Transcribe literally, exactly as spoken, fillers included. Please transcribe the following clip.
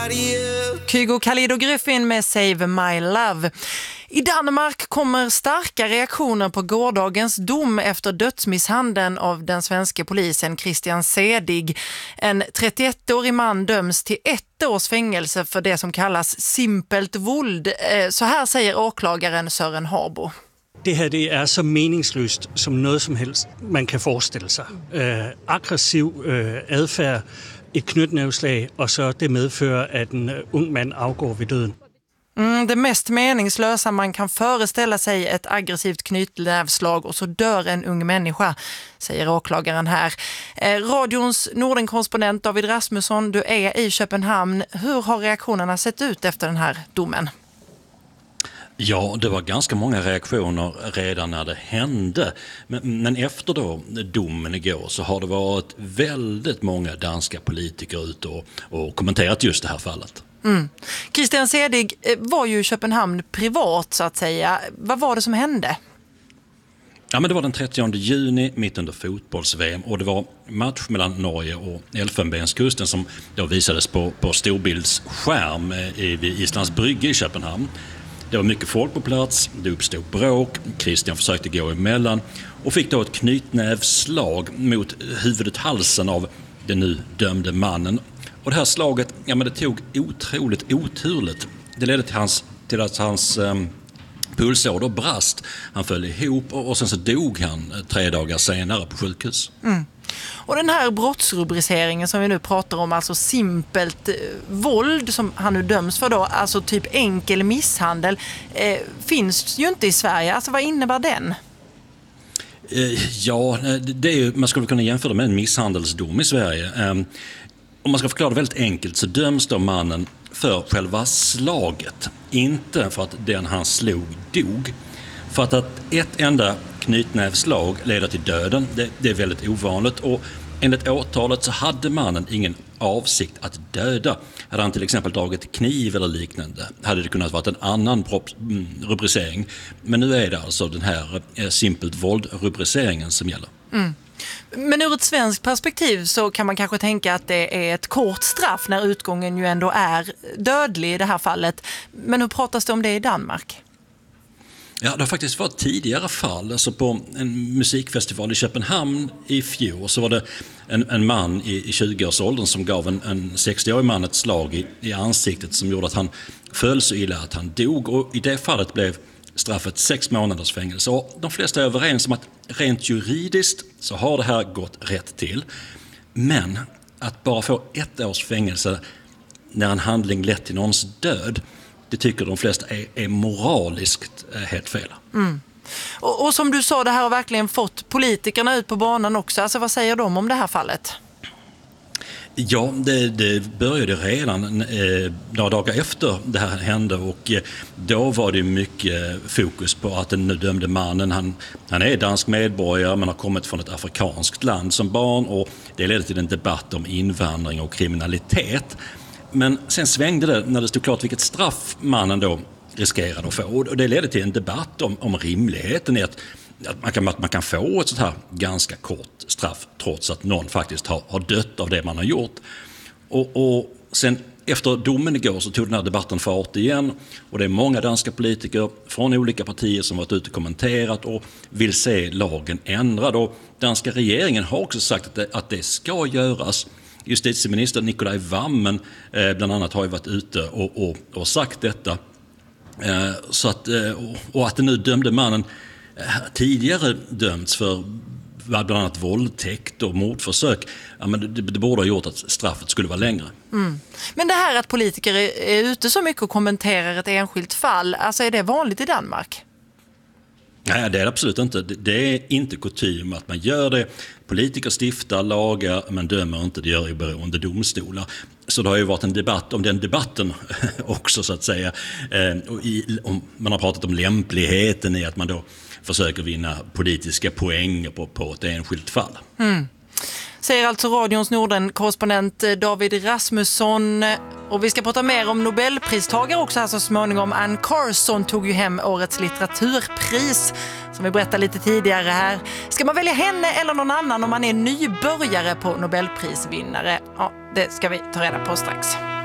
Kygo Khalid och Griffin med Save My Love. I Danmark kommer starka reaktioner på gårdagens dom efter dödsmisshandeln av den svenska polisen Christian Sedig. En trettioettårig man döms till ett års fängelse för det som kallas simpelt våld. Så här säger åklagaren Søren Harbo. Det här det är så meningslöst som något som helst man kan föreställa sig. Äh, aggressiv äh, adfärd, ett knytnävslag och så det medför att en ung man avgår vid döden. Mm, det mest meningslösa man kan föreställa sig, ett aggressivt knytnävslag och så dör en ung människa, säger åklagaren här. Eh, radions Norden-korrespondent David Rasmusson, du är i Köpenhamn. Hur har reaktionerna sett ut efter den här domen? Ja, det var ganska många reaktioner redan när det hände. Men, men efter då domen igår så har det varit väldigt många danska politiker ute och, och kommenterat just det här fallet. Mm. Christian Sedig var ju i Köpenhamn privat så att säga. Vad var det som hände? Ja, men det var den trettionde juni mitt under fotbolls-V M och det var match mellan Norge och Elfenbenskusten som då visades på, på storbildsskärm i, vid Islands Brygge i Köpenhamn. Det var mycket folk på plats, det uppstod bråk, Christian försökte gå emellan och fick då ett knytnävslag mot huvudet halsen av den nu dömde mannen. Och det här slaget, ja men det tog otroligt oturligt. Det ledde till, hans, till att hans um, pulsåder brast. Han föll ihop och, och sen så dog han tre dagar senare på sjukhus. Mm. Och den här brottsrubriceringen som vi nu pratar om, alltså simpelt eh, våld som han nu döms för då, alltså typ enkel misshandel, eh, finns ju inte i Sverige. Alltså vad innebär den? Eh, ja, det är ju, man skulle kunna jämföra med en misshandelsdom i Sverige. Eh, om man ska förklara det väldigt enkelt så döms då mannen för själva slaget. Inte för att den han slog dog. För att, att ett enda knytnävslag leder till döden, det, det är väldigt ovanligt. Och enligt åtalet så hade mannen ingen avsikt att döda. Hade han till exempel dragit kniv eller liknande hade det kunnat vara en annan rubricering. Men nu är det alltså den här eh, simpelt våld-rubriceringen som gäller. Mm. Men ur ett svenskt perspektiv så kan man kanske tänka att det är ett kort straff när utgången ju ändå är dödlig i det här fallet. Men hur pratas det om det i Danmark? Ja, det har faktiskt varit tidigare fall. Alltså på en musikfestival i Köpenhamn i fjol så var det en, en man i, i tjugoårsåldern som gav en, en sextioårig man ett slag i, i ansiktet som gjorde att han föll så illa att han dog. Och i det fallet blev straffet sex månaders fängelse. Och de flesta är överens om att rent juridiskt så har det här gått rätt till. Men att bara få ett års fängelse när en handling lett till någons död, det tycker de flesta är, är moraliskt helt fel. Mm. Och, och som du sa, det här har verkligen fått politikerna ut på banan också. Alltså vad säger de om det här fallet? Ja, det, det började redan eh, några dagar efter det här hände och eh, då var det mycket fokus på att den nu dömde mannen, han, han är dansk medborgare men har kommit från ett afrikanskt land som barn och det ledde till en debatt om invandring och kriminalitet. Men sen svängde det när det stod klart vilket straff mannen då riskerade att få. Och det ledde till en debatt om, om rimligheten i att, att, man kan, att man kan få ett sånt här ganska kort straff trots att någon faktiskt har, har dött av det man har gjort. Och, och sen efter domen igår så tog den här debatten fart igen. Och det är många danska politiker från olika partier som varit ute och kommenterat och vill se lagen ändrad. Och danska regeringen har också sagt att det, att det ska göras. Justitieminister Nikolaj Wammen eh, bland annat har ju varit ute och, och, och sagt detta. Eh, så att, eh, och att den nu dömde mannen eh, tidigare dömts för bland annat våldtäkt och mordförsök. Ja, men det, det borde ha gjort att straffet skulle vara längre. Mm. Men det här att politiker är, är ute så mycket och kommenterar ett enskilt fall, alltså är det vanligt i Danmark? Nej, det är absolut inte. Det är inte kutym att man gör det. Politiker stiftar lagar, men dömer inte. Det gör ju beroende domstolar. Så det har ju varit en debatt om den debatten också så att säga. Och i, om, man har pratat om lämpligheten i att man då försöker vinna politiska poäng på, på ett enskilt fall. Mm. Säger alltså radions Norden-korrespondent David Rasmusson. Och vi ska prata mer om Nobelpristagare också här så småningom. Anne Carson tog ju hem årets litteraturpris som vi berättade lite tidigare här. Ska man välja henne eller någon annan om man är nybörjare på Nobelprisvinnare? Ja, det ska vi ta reda på strax.